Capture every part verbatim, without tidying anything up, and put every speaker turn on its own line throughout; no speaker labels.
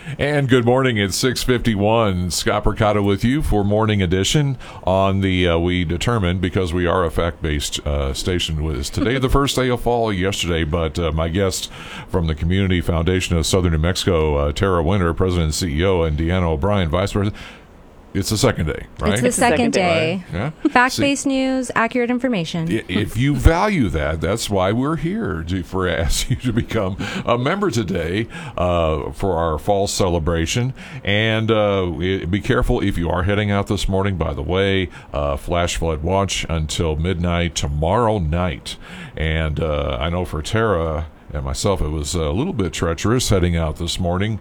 And good morning. It's six fifty-one. Scott Percato with you for Morning Edition on the, uh, we determined, because we are a fact-based uh, station, was today the first day of fall, yesterday, but uh, my guest from the Community Foundation of Southern New Mexico, uh, Tara Winter, President and C E O, and Deanna O'Brien, Vice President. It's the second day, right?
It's the second day.
Right? Yeah.
Fact-based news, accurate information.
If you value that, that's why we're here to for ask you to become a member today uh, for our fall celebration. And uh, be careful if you are heading out this morning. By the way, uh, flash flood watch until midnight tomorrow night. And uh, I know for Tara and myself, it was a little bit treacherous heading out this morning.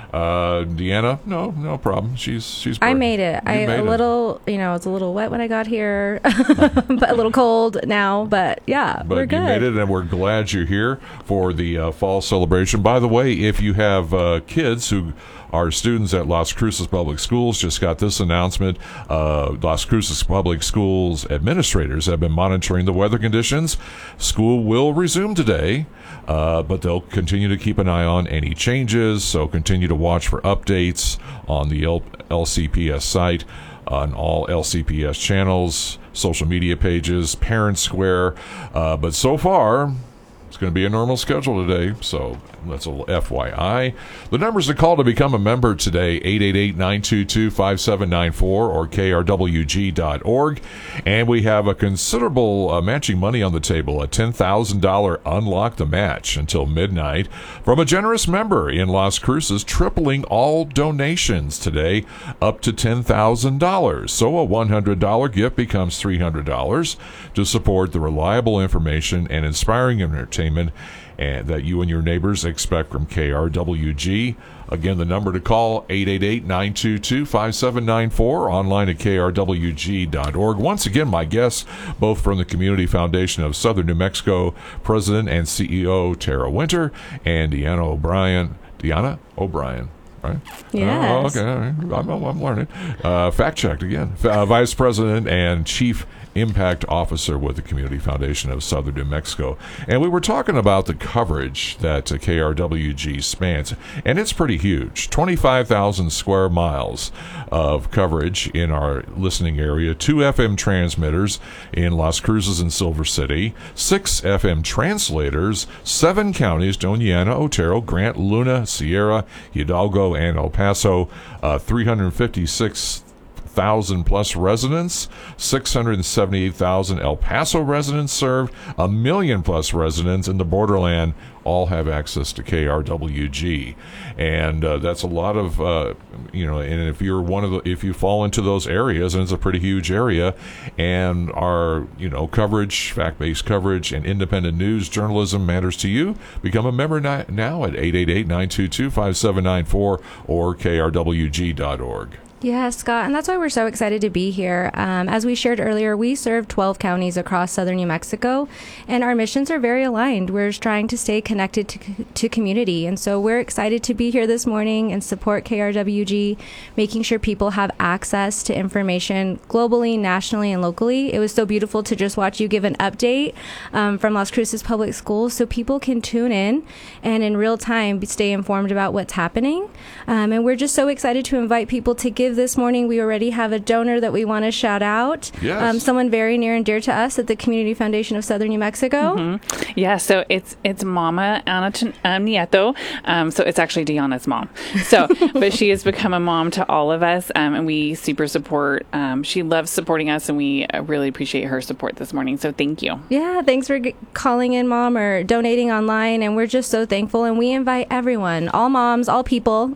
Uh, Deanna, no, no problem. She's she's.
I made it.
You
I
made
a
it.
little, you know, it's a little wet when I got here, but a little cold now. But yeah,
But
we're good.
you made it, and we're glad you're here for the uh, fall celebration. By the way, if you have uh, kids who are students at Las Cruces Public Schools, just got this announcement. Uh, Las Cruces Public Schools administrators have been monitoring the weather conditions. School will resume today, uh, but they'll continue to keep an eye on any changes, so continue to watch for updates on the L- LCPS site, on all L C P S channels, social media pages, Parent Square. Uh, but so far, it's going to be a normal schedule today, so that's a little F Y I. The numbers to call to become a member today, eight eight eight, nine two two, five seven nine four or K R W G dot org. And we have a considerable uh, matching money on the table, a ten thousand dollars Unlock the Match until midnight from a generous member in Las Cruces, tripling all donations today up to ten thousand dollars. So a one hundred dollars gift becomes three hundred dollars to support the reliable information and inspiring entertainment and that you and your neighbors expect from K R W G. Again, the number to call, eight eight eight, nine two two, five seven nine four, online at K R W G dot org. Once again, my guests, both from the Community Foundation of Southern New Mexico, President and C E O Tara Winter, and Deanna O'Brien. Deanna O'Brien. Right?
Yes.
Uh, okay, I'm, I'm learning. Uh, fact checked again. Uh, Vice President and Chief Impact Officer with the Community Foundation of Southern New Mexico. And we were talking about the coverage that uh, K R W G spans, and it's pretty huge. twenty-five thousand square miles of coverage in our listening area, two F M transmitters in Las Cruces and Silver City, six F M translators, seven counties, Doñana, Otero, Grant, Luna, Sierra, Hidalgo, and El Paso, uh, three hundred fifty-six thousand plus residents, six hundred seventy-eight thousand El Paso residents served, a million plus residents in the borderland all have access to K R W G, and uh, that's a lot of uh, you know. And if you're one of the, if you fall into those areas, and it's a pretty huge area, and our you know coverage, fact-based coverage, and independent news journalism matters to you, become a member ni- now at eight eight eight, nine two two, five seven nine four or K R W G dot org.
Yeah, Scott, and that's why we're so excited to be here. Um, as we shared earlier, we serve twelve counties across southern New Mexico, and our missions are very aligned. We're trying to stay connected to, to community, and so we're excited to be here this morning and support K R W G, making sure people have access to information globally, nationally, and locally. It was so beautiful to just watch you give an update um, from Las Cruces Public Schools so people can tune in and in real time stay informed about what's happening. Um, and we're just so excited to invite people to give this morning. We already have a donor that we want to shout out.
Yes.
Um, someone very near and dear to us at the Community Foundation of Southern New Mexico.
Mm-hmm. Yeah, so it's it's Mama Ana um, Nieto. Um, so it's actually Deanna's mom. So, but she has become a mom to all of us, um, and we super support. Um, she loves supporting us, and we uh, really appreciate her support this morning. So thank you.
Yeah, thanks for g- calling in, Mom, or donating online, and we're just so thankful. And we invite everyone, all moms, all people,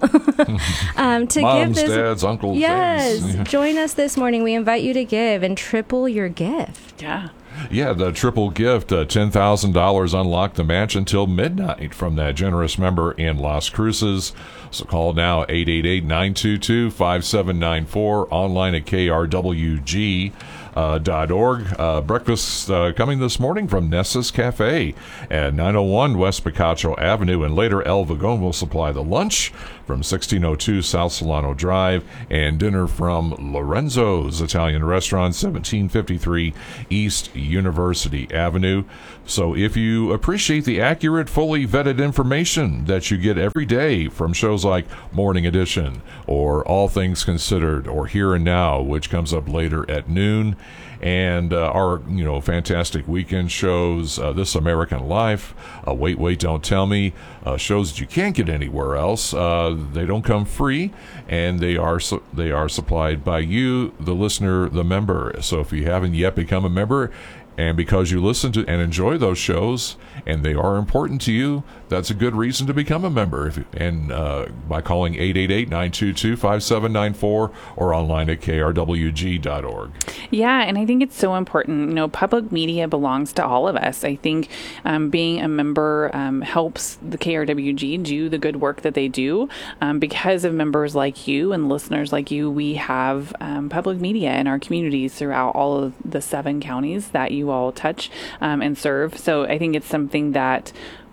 um, to
Moms,
give this.
dads, uncles.
Yes,
aunts.
join us this morning. We invite you to give and triple your gift.
Yeah.
Yeah, the triple gift, uh, ten thousand dollars Unlock the Match until midnight from that generous member in Las Cruces. So call now, eight eight eight, nine two two, five seven nine four, online at K R W G uh, dot org. Uh, breakfast uh, coming this morning from Nessus Cafe at nine oh one West Picacho Avenue, and later El Vagón will supply the lunch from sixteen oh two South Solano Drive, and dinner from Lorenzo's Italian Restaurant, seventeen fifty-three East University Avenue. So if you appreciate the accurate, fully vetted information that you get every day from shows like Morning Edition or All Things Considered or Here and Now, which comes up later at noon, and uh, our you know fantastic weekend shows, uh, This American Life, uh, Wait Wait Don't Tell Me, uh, shows that you can't get anywhere else. Uh, they don't come free, and they are su- they are supplied by you, the listener, the member. So if you haven't yet become a member, and because you listen to and enjoy those shows, and they are important to you, that's a good reason to become a member. If, and uh, by calling eight eight eight, nine two two, five seven nine four or online at K R W G dot org.
Yeah, and I think it's so important. You know, public media belongs to all of us. I think um, being a member um, helps the K R W G do the good work that they do. Um, because of members like you and listeners like you, we have um, public media in our communities throughout all of the seven counties that you all touch um, and serve. So I think it's something that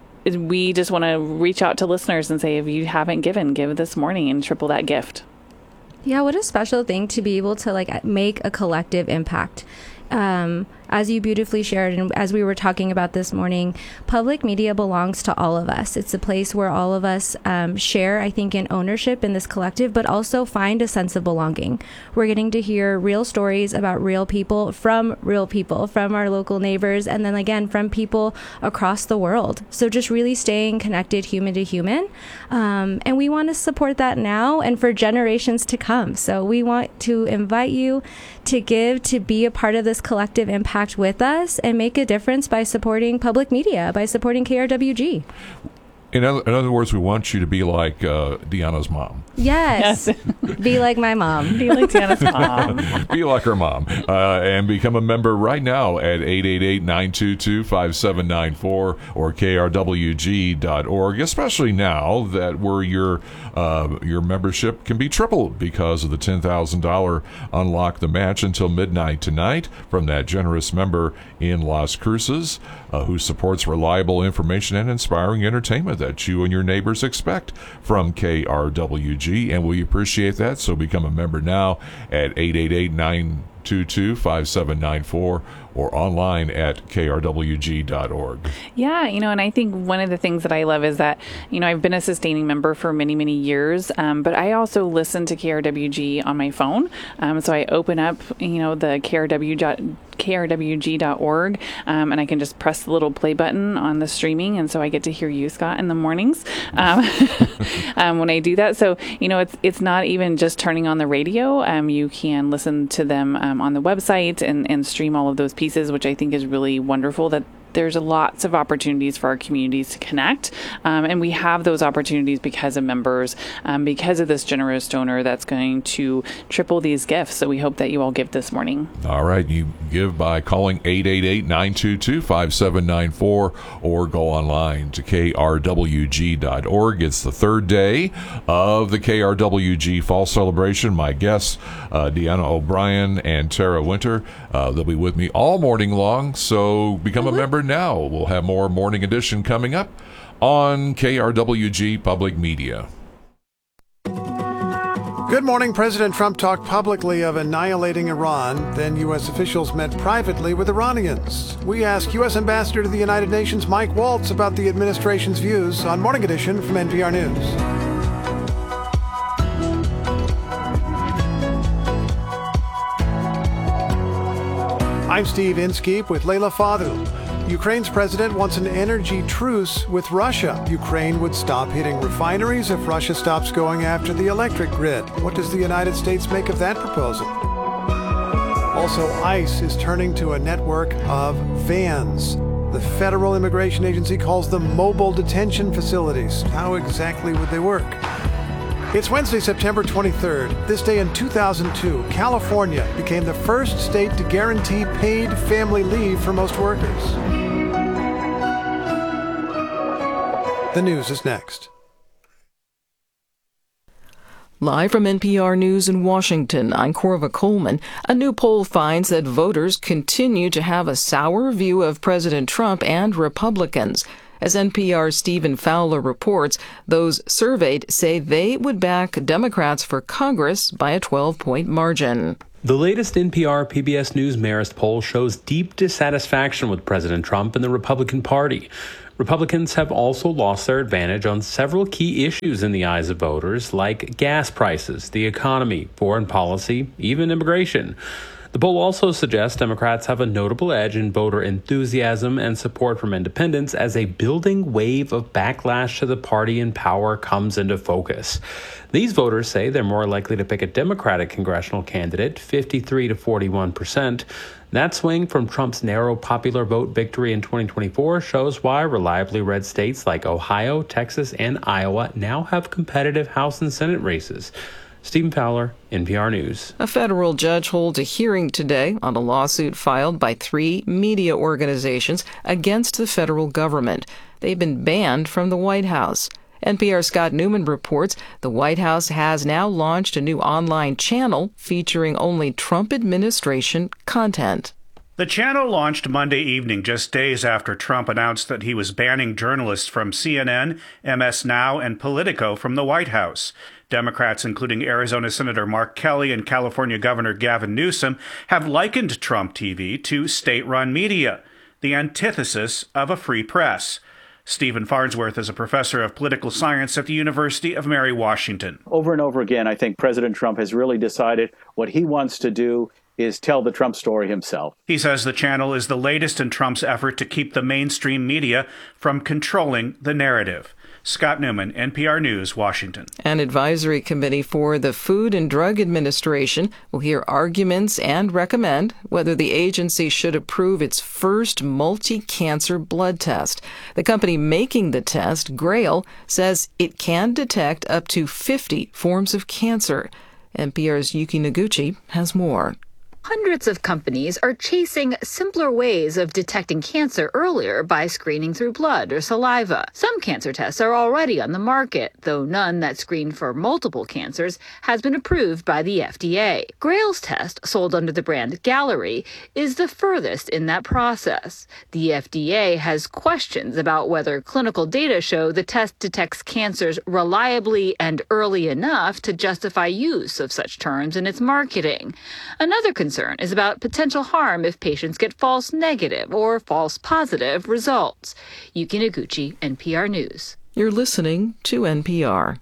we just want to reach out to listeners and say, if you haven't given, give this morning and triple that gift.
Yeah, what a special thing to be able to like make a collective impact. Um, as you beautifully shared, and as we were talking about this morning, public media belongs to all of us. It's a place where all of us um, share, I think, in ownership in this collective, but also find a sense of belonging. We're getting to hear real stories about real people from real people, from our local neighbors, and then again, from people across the world. So just really staying connected human to human. Um, and we want to support that now and for generations to come. So we want to invite you to give, to be a part of this collective impact with us and make a difference by supporting public media, by supporting K R W G.
In other, in other words, we want you to be like uh, Deanna's mom.
Yes. yes. Be like my mom.
Be like Deanna's mom.
Be like her mom. Uh, and become a member right now at eight eight eight, nine two two, five seven nine four or K R W G dot org, especially now that where your uh, your membership can be tripled because of the ten thousand dollars Unlock the Match until midnight tonight from that generous member in Las Cruces uh, who supports reliable information and inspiring entertainment that you and your neighbors expect from K R W G, and we appreciate that. So become a member now at eight eight eight, nine two two, five seven nine four or online at K R W G dot org.
Yeah, you know, and I think one of the things that I love is that, you know, I've been a sustaining member for many, many years, um, but I also listen to K R W G on my phone. Um, so I open up, you know, the K R W K R W G dot org, um, and I can just press the little play button on the streaming, and so I get to hear you, Scott, in the mornings um, um, when I do that. So, you know, it's it's not even just turning on the radio. Um, you can listen to them um, on the website and, and stream all of those pieces, which I think is really wonderful that there's lots of opportunities for our communities to connect. Um, and we have those opportunities because of members, um, because of this generous donor that's going to triple these gifts. So we hope that you all give this morning.
All right. You give by calling eight eight eight, nine two two, five seven nine four or go online to K R W G dot org. It's the third day of the K R W G Fall Celebration. My guests, uh, Deanna O'Brien and Tara Winter, uh, they'll be with me all morning long. So become mm-hmm. a member now. We'll have more Morning Edition coming up on K R W G Public Media.
Good morning. President Trump talked publicly of annihilating Iran. Then U S officials met privately with Iranians. We ask U S Ambassador to the United Nations Mike Waltz about the administration's views on Morning Edition from N P R News. I'm Steve Inskeep with Leila Fadul. Ukraine's president wants an energy truce with Russia. Ukraine would stop hitting refineries if Russia stops going after the electric grid. What does the United States make of that proposal? Also, ICE is turning to a network of vans. The Federal Immigration Agency calls them mobile detention facilities. How exactly would they work? It's Wednesday, September twenty-third. This day in two thousand two, California became the first state to guarantee paid family leave for most workers. The news is next.
Live from N P R News in Washington, I'm Corva Coleman. A new poll finds that voters continue to have a sour view of President Trump and Republicans. As N P R's Stephen Fowler reports, those surveyed say they would back Democrats for Congress by a twelve-point margin.
The latest N P R P B S News Marist poll shows deep dissatisfaction with President Trump and the Republican Party. Republicans have also lost their advantage on several key issues in the eyes of voters, like gas prices, the economy, foreign policy, even immigration. The poll also suggests Democrats have a notable edge in voter enthusiasm and support from independents as a building wave of backlash to the party in power comes into focus. These voters say they're more likely to pick a Democratic congressional candidate, fifty-three to forty-one percent. That swing from Trump's narrow popular vote victory in twenty twenty-four shows why reliably red states like Ohio, Texas, and Iowa now have competitive House and Senate races. Stephen Fowler, N P R News.
A federal judge holds a hearing today on a lawsuit filed by three media organizations against the federal government. They've been banned from the White House. N P R's Scott Newman reports the White House has now launched a new online channel featuring only Trump administration content.
The channel launched Monday evening, just days after Trump announced that he was banning journalists from C N N, M S Now, and Politico from the White House. Democrats, including Arizona Senator Mark Kelly and California Governor Gavin Newsom, have likened Trump T V to state-run media, the antithesis of a free press. Stephen Farnsworth is a professor of political science at the University of Mary Washington.
Over and over again, I think President Trump has really decided what he wants to do is tell the Trump story himself.
He says the channel is the latest in Trump's effort to keep the mainstream media from controlling the narrative. Scott Newman, N P R News, Washington.
An advisory committee for the Food and Drug Administration will hear arguments and recommend whether the agency should approve its first multi-cancer blood test. The company making the test, Grail, says it can detect up to fifty forms of cancer. N P R's Yuki Noguchi has more.
Hundreds of companies are chasing simpler ways of detecting cancer earlier by screening through blood or saliva. Some cancer tests are already on the market, though none that screen for multiple cancers has been approved by the F D A. Grail's test, sold under the brand Gallery, is the furthest in that process. The F D A has questions about whether clinical data show the test detects cancers reliably and early enough to justify use of such terms in its marketing. Another concern is about potential harm if patients get false negative or false positive results. Yuki Noguchi, N P R News.
You're listening to N P R.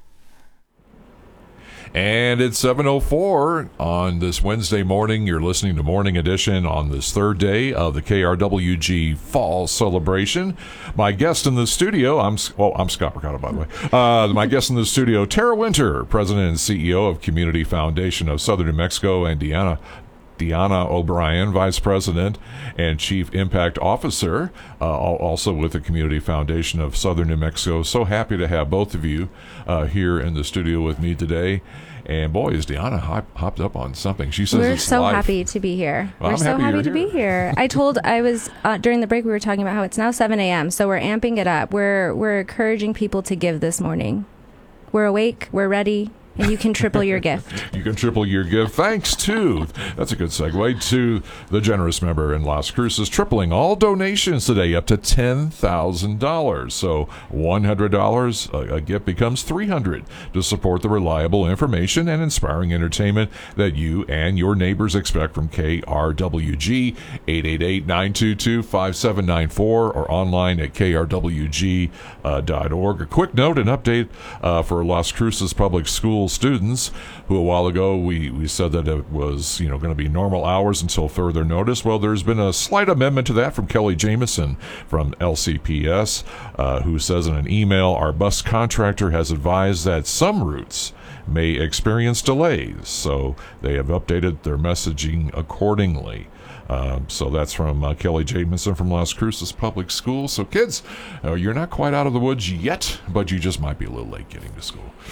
And it's seven oh four on this Wednesday morning. You're listening to Morning Edition on this third day of the K R W G Fall Celebration. My guest in the studio, I'm well, I'm Scott Mercado, by the way. Uh, my guest in the studio, Tara Winter, President and C E O of Community Foundation of Southern New Mexico, and Deanna Deanna O'Brien, Vice President and Chief Impact Officer, uh, also with the Community Foundation of Southern New Mexico. So happy to have both of you uh, here in the studio with me today. And boy, is Deanna hop, hopped up on something. She says
we're
it's
so
live.
happy to be here.
Well,
we're
I'm
so
happy,
happy
you're
to
here.
be here. I told I was uh, during the break we were talking about how it's now seven a.m. So we're amping it up. We're we're encouraging people to give this morning. We're awake. We're ready. And you can triple your gift.
You can triple your gift thanks to, that's a good segue, to the generous member in Las Cruces, tripling all donations today up to ten thousand dollars. So one hundred dollars, a, a gift becomes three hundred dollars to support the reliable information and inspiring entertainment that you and your neighbors expect from K R W G. Eight eight eight, nine two two, five seven nine four or online at k r w g dot org. A quick note and update uh, for Las Cruces Public Schools students who a while ago we, we said that it was you know going to be normal hours until further notice. Well, there's been a slight amendment to that from Kelly Jameson from L C P S, uh, who says in an email, our bus contractor has advised that some routes may experience delays, so they have updated their messaging accordingly. Um, so that's from uh, Kelly Jameson from Las Cruces Public Schools. So kids, uh, you're not quite out of the woods yet, but you just might be a little late getting to school.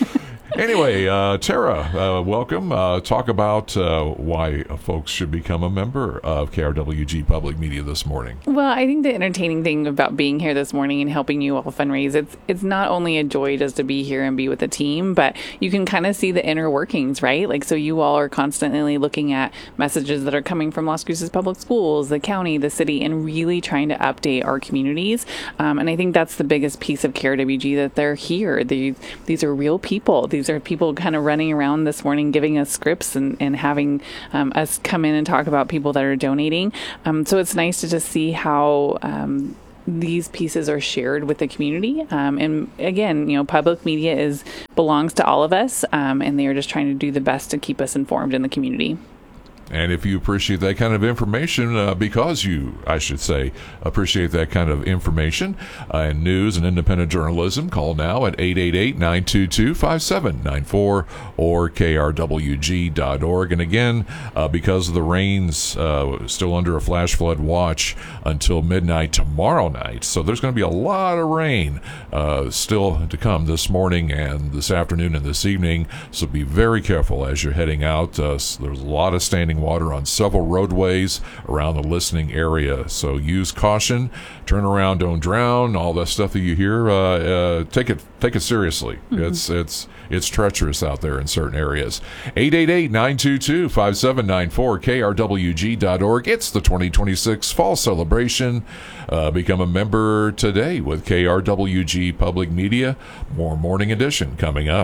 Anyway, uh, Tara, uh, welcome. Uh, talk about uh, why folks should become a member of K R W G Public Media this morning.
Well, I think the entertaining thing about being here this morning and helping you all fundraise, it's it's not only a joy just to be here and be with the team, but you can kind of see the inner workings, right? Like, so you all are constantly looking at messages that are coming from Las Cruces Public Schools, the county, the city, and really trying to update our communities. Um, and I think that's the biggest piece of K R W G, that they're here. These, these are real people. These are people kind of running around this morning giving us scripts and, and having um, us come in and talk about people that are donating. Um, so it's nice to just see how um, these pieces are shared with the community. Um, and again, you know, public media is belongs to all of us, um, and they are just trying to do the best to keep us informed in the community.
And if you appreciate that kind of information, uh, because you, I should say, appreciate that kind of information uh, and news and independent journalism, call now at eight eight eight, nine two two, five seven nine four or K R W G dot org. And again, uh, because of the rains, uh, still under a flash flood watch until midnight tomorrow night. So there's going to be a lot of rain uh, still to come this morning and this afternoon and this evening. So be very careful as you're heading out. Uh, there's a lot of standing water on several roadways around the listening area, so use caution. Turn around, don't drown. All that stuff that you hear, uh, uh, take it take it seriously. Mm-hmm. It's it's it's treacherous out there in certain areas. eight eight eight, nine two two, five seven nine four, K R W G dot org. It's the twenty twenty-six Fall Celebration. Uh, become a member today with K R W G Public Media. More Morning Edition coming up.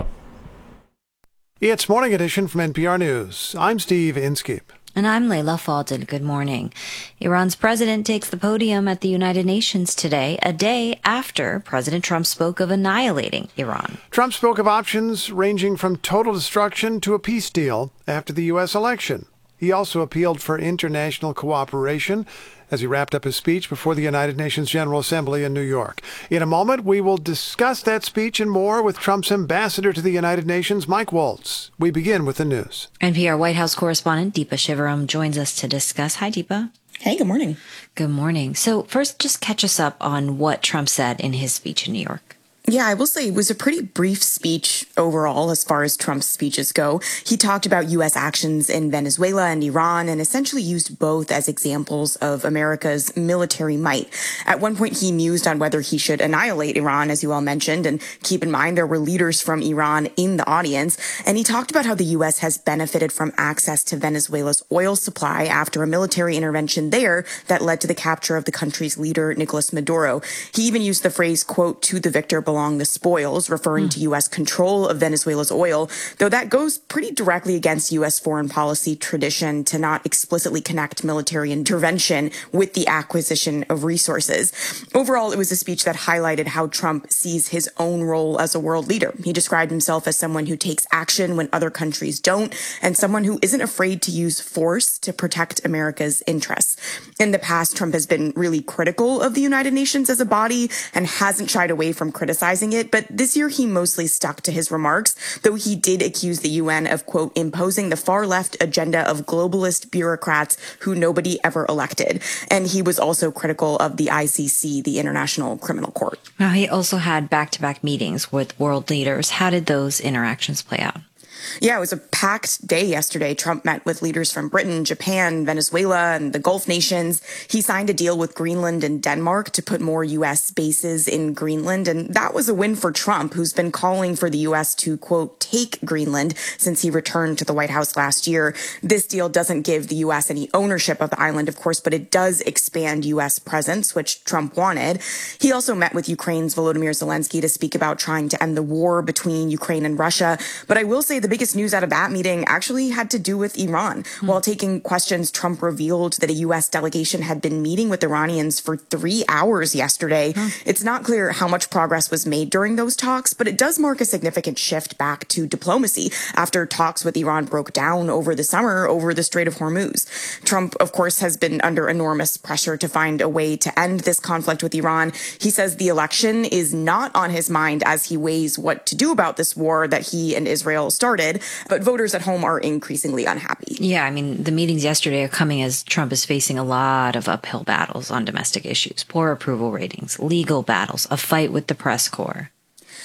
It's Morning Edition from N P R News. I'm Steve Inskeep.
And I'm Layla Fadel. Good morning. Iran's president takes the podium at the United Nations today, a day after President Trump spoke of annihilating Iran.
Trump spoke of options ranging from total destruction to a peace deal after the U S election. He also appealed for international cooperation as he wrapped up his speech before the United Nations General Assembly in New York. In a moment, we will discuss that speech and more with Trump's ambassador to the United Nations, Mike Waltz. We begin with the news.
N P R White House correspondent Deepa Shivaram joins us to discuss. Hi, Deepa.
Hey, good morning.
Good morning. So first, just catch us up on what Trump said in his speech in New York.
Yeah, I will say it was a pretty brief speech overall as far as Trump's speeches go. He talked about U S actions in Venezuela and Iran and essentially used both as examples of America's military might. At one point, he mused on whether he should annihilate Iran, as you all mentioned. And keep in mind, there were leaders from Iran in the audience. And he talked about how the U S has benefited from access to Venezuela's oil supply after a military intervention there that led to the capture of the country's leader, Nicolas Maduro. He even used the phrase, quote, to the victor belongs the spoils, referring mm. to U S control of Venezuela's oil, though that goes pretty directly against U S foreign policy tradition to not explicitly connect military intervention with the acquisition of resources. Overall, it was a speech that highlighted how Trump sees his own role as a world leader. He described himself as someone who takes action when other countries don't, and someone who isn't afraid to use force to protect America's interests. In the past, Trump has been really critical of the United Nations as a body and hasn't shied away from criticizing it, but this year he mostly stuck to his remarks, though he did accuse the U N of, quote, imposing the far-left agenda of globalist bureaucrats who nobody ever elected. And he was also critical of the I C C, the International Criminal Court.
Now, he also had back-to-back meetings with world leaders. How did those interactions play out?
Yeah, it was a packed day yesterday. Trump met with leaders from Britain, Japan, Venezuela, and the Gulf nations. He signed a deal with Greenland and Denmark to put more U S bases in Greenland. And that was a win for Trump, who's been calling for the U S to, quote, take Greenland since he returned to the White House last year. This deal doesn't give the U S any ownership of the island, of course, but it does expand U S presence, which Trump wanted. He also met with Ukraine's Volodymyr Zelensky to speak about trying to end the war between Ukraine and Russia. But I will say the biggest news out of that meeting actually had to do with Iran. Mm-hmm. While taking questions, Trump revealed that a U S delegation had been meeting with Iranians for three hours yesterday. Mm-hmm. It's not clear how much progress was made during those talks, but it does mark a significant shift back to diplomacy after talks with Iran broke down over the summer over the Strait of Hormuz. Trump, of course, has been under enormous pressure to find a way to end this conflict with Iran. He says the election is not on his mind as he weighs what to do about this war that he and Israel started. But voters at home are increasingly unhappy.
Yeah, I mean, the meetings yesterday are coming as Trump is facing a lot of uphill battles on domestic issues, poor approval ratings, legal battles, a fight with the press corps.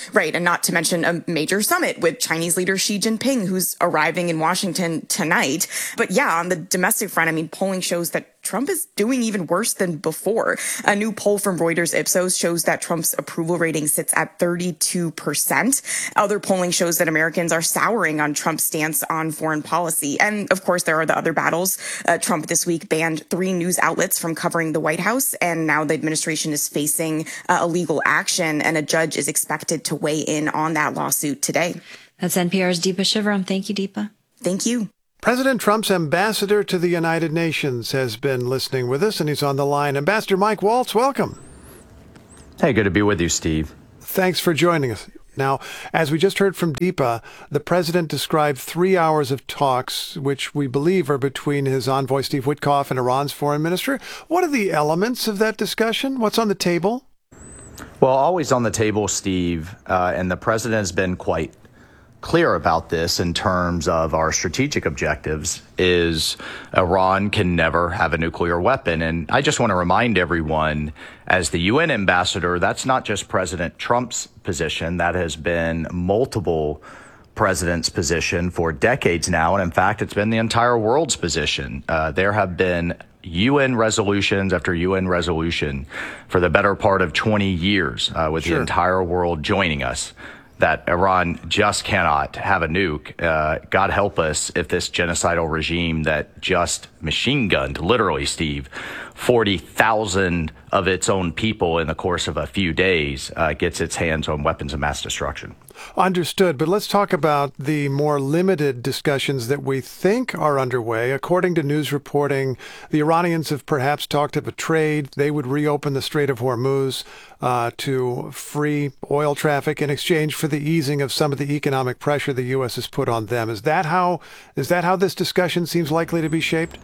Right, and not to mention a major summit with Chinese leader Xi Jinping, who's arriving in Washington tonight. But yeah, on the domestic front, I mean, polling shows that Trump is doing even worse than before. A new poll from Reuters Ipsos shows that Trump's approval rating sits at thirty-two percent. Other polling shows that Americans are souring on Trump's stance on foreign policy. And of course, there are the other battles. Uh, Trump this week banned three news outlets from covering the White House, and now the administration is facing uh, a legal action, and a judge is expected to weigh in on that lawsuit today.
That's N P R's Deepa Shivaram. Thank you, Deepa.
Thank you.
President Trump's ambassador to the United Nations has been listening with us, and he's on the line. Ambassador Mike Waltz, welcome.
Hey, good to be with you, Steve.
Thanks for joining us. Now, as we just heard from Deepa, the president described three hours of talks, which we believe are between his envoy, Steve Witkoff, and Iran's foreign minister. What are the elements of that discussion? What's on the table?
Well, always on the table, Steve, uh, and the president has been quite clear about this in terms of our strategic objectives, is Iran can never have a nuclear weapon. And I just want to remind everyone, as the U N ambassador, that's not just President Trump's position. That has been multiple presidents' position for decades now. And in fact, it's been the entire world's position. Uh, there have been U N resolutions after U N resolution for the better part of twenty years, uh, with sure. the entire world joining us, that Iran just cannot have a nuke. Uh, God help us if this genocidal regime that just machine gunned, literally, Steve, forty thousand of its own people in the course of a few days uh, gets its hands on weapons of mass destruction.
Understood. But let's talk about the more limited discussions that we think are underway. According to news reporting, the Iranians have perhaps talked of a trade. They would reopen the Strait of Hormuz uh, to free oil traffic in exchange for the easing of some of the economic pressure the U S has put on them. Is that how, is that how this discussion seems likely to be shaped?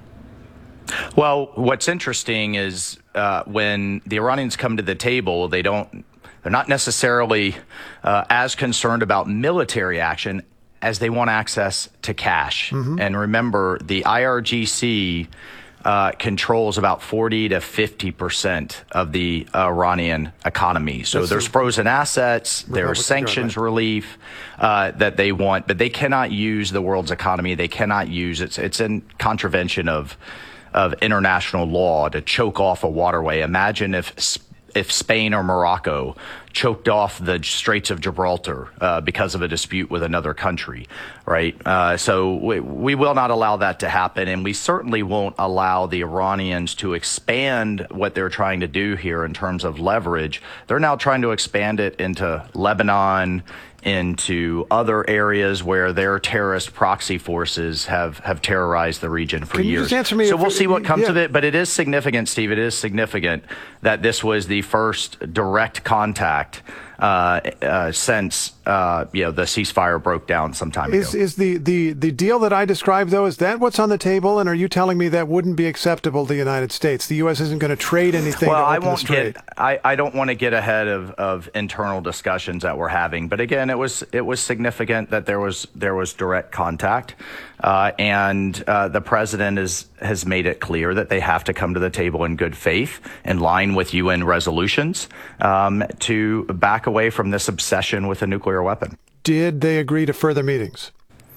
Well, what's interesting is uh, when the Iranians come to the table, they don't They're not necessarily uh, as concerned about military action as they want access to cash. Mm-hmm. And remember, the I R G C uh, controls about forty to fifty percent of the Iranian economy. So That's there's frozen assets, there's sanctions right. relief uh, that they want, but they cannot use the world's economy. They cannot use it. It's in contravention of of international law to choke off a waterway. Imagine if if Spain or Morocco choked off the Straits of Gibraltar uh, because of a dispute with another country, right? Uh, so we, we will not allow that to happen, and we certainly won't allow the Iranians to expand what they're trying to do here in terms of leverage. They're now trying to expand it into Lebanon, into other areas where their terrorist proxy forces have, have terrorized the region for
Can
years.
You just answer me
so
if,
we'll see what comes
yeah.
of it, but it is significant, Steve. It is significant that this was the first direct contact uh, uh, since uh, you know the ceasefire broke down some time
is,
ago.
Is the, the, the deal that I described, though, is that what's on the table? And are you telling me that wouldn't be acceptable to the United States? The U S isn't going to trade anything
well,
to open
I won't
this trade.
Get, I, I don't want to get ahead of, of internal discussions that we're having. But again, it was it was significant that there was there was direct contact. Uh, and uh, the president is, has made it clear that they have to come to the table in good faith, in line with U N resolutions, um, to back away from this obsession with a nuclear weapon.
Did they agree to further meetings?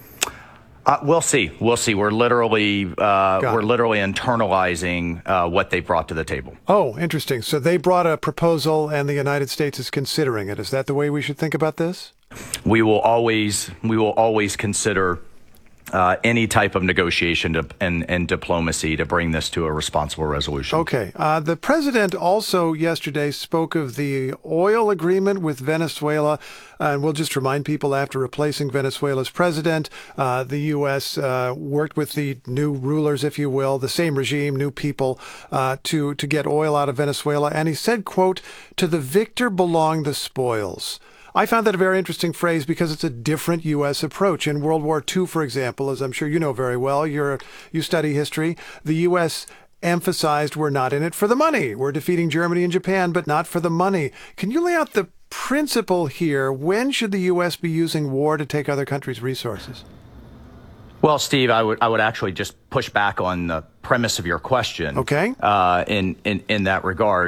Uh, we'll see. We'll see. We're literally uh, we're literally internalizing uh, what they brought to the table.
Oh, interesting. So they brought a proposal, and the United States is considering it. Is that the way we should think about this?
We will always we will always consider Uh, any type of negotiation to, and, and diplomacy to bring this to a responsible resolution.
Okay. Uh, the president also yesterday spoke of the oil agreement with Venezuela. Uh, and we'll just remind people, after replacing Venezuela's president, uh, the U S uh, worked with the new rulers, if you will, the same regime, new people, uh, to, to get oil out of Venezuela. And he said, quote, "To the victor belong the spoils." I found that a very interesting phrase because it's a different U S approach. In World War Two, for example, as I'm sure you know very well, you're, you study history, the U S emphasized we're not in it for the money. We're defeating Germany and Japan, but not for the money. Can you lay out the principle here? When should the U S be using war to take other countries' resources?
Well, Steve, I would I would actually just push back on the premise of your question.
Okay.
Uh, in, in, in that regard.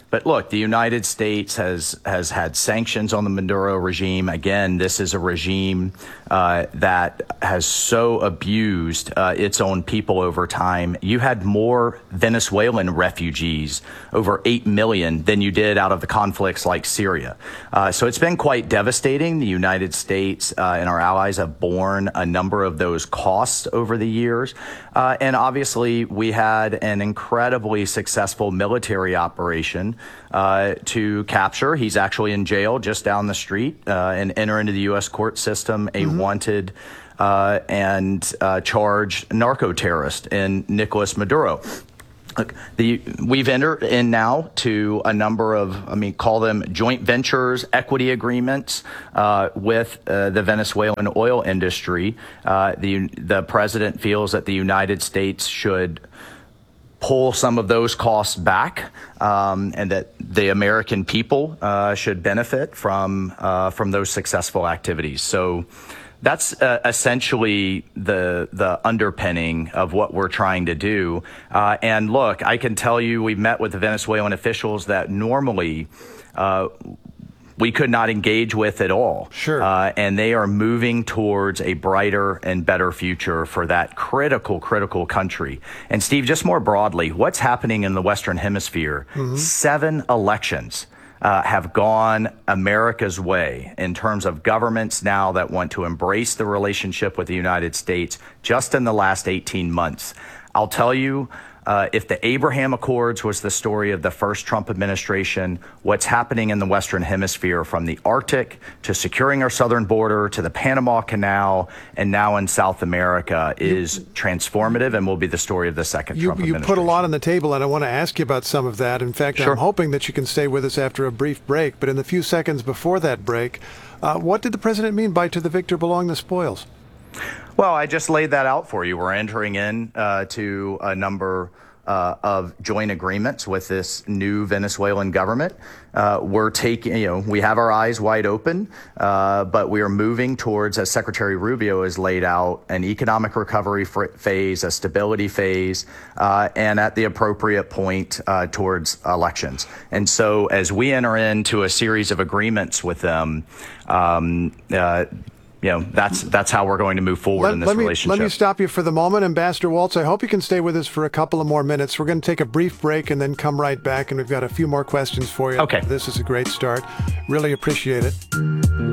But look, the United States has has had sanctions on the Maduro regime. Again, this is a regime uh, that has so abused uh, its own people over time. You had more Venezuelan refugees, over eight million, than you did out of the conflicts like Syria. Uh, so it's been quite devastating. The United States uh, and our allies have borne a number of those costs over the years. Uh, and obviously, we had an incredibly successful military operation uh, to capture. He's actually in jail just down the street uh, and enter into the U S court system a mm-hmm. wanted uh, and uh, charged narco terrorist in Nicolas Maduro. Look, the, we've entered in now to a number of, I mean, call them joint ventures, equity agreements uh, with uh, the Venezuelan oil industry. Uh, the the president feels that the United States should pull some of those costs back, um, and that the American people uh, should benefit from uh, from those successful activities. So that's uh, essentially the the underpinning of what we're trying to do. Uh, and look, I can tell you, we've met with the Venezuelan officials that normally uh, we could not engage with at all.
Sure.
Uh, and they are moving towards a brighter and better future for that critical, critical country. And Steve, just more broadly, what's happening in the Western Hemisphere? Mm-hmm. Seven elections Uh, have gone America's way in terms of governments now that want to embrace the relationship with the United States just in the last eighteen months. I'll tell you, uh, if the Abraham Accords was the story of the first Trump administration, what's happening in the Western Hemisphere, from the Arctic to securing our southern border to the Panama Canal and now in South America, is transformative and will be the story of the second
you,
Trump
you
administration.
You put a lot on the table, and I want to ask you about some of that. In fact,
Sure.
I'm hoping that you can stay with us after a brief break. But in the few seconds before that break, uh, what did the president mean by "to the victor belong the spoils"?
Well, I just laid that out for you. We're entering in uh, to a number uh, of joint agreements with this new Venezuelan government. Uh, we're taking, you know, we have our eyes wide open, uh, but we are moving towards, as Secretary Rubio has laid out, an economic recovery f- phase, a stability phase, uh, and at the appropriate point uh, towards elections. And so as we enter into a series of agreements with them, um, uh, you know, that's that's how we're going to move forward
let,
in this
let me,
relationship.
Let me stop you for the moment. Ambassador Waltz, I hope you can stay with us for a couple of more minutes. We're going to take a brief break and then come right back, and we've got a few more questions for you.
Okay.
This is a great start. Really appreciate it.